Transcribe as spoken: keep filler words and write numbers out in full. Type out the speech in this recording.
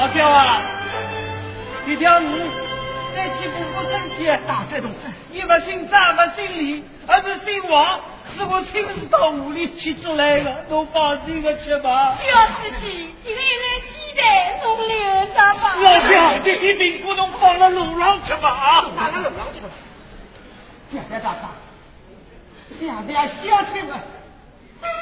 老舅啊，你条鱼再去补补身体， 大帅同志， 你不姓张不姓李，而是姓王，是我亲自到屋里去出来的，侬放心的去吧。 小司机，你那个鸡蛋弄留着吧。 老舅，这一饼不能放到路上去吧啊！ 放到路上去吧。爹爹大大，爹爹小亲们。